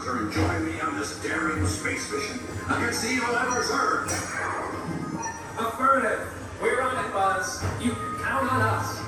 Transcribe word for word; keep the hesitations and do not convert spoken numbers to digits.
temperature and join me on this daring space mission against the evil Emperor's Earth. Affirmative. We're on it, Buzz. You can count on us.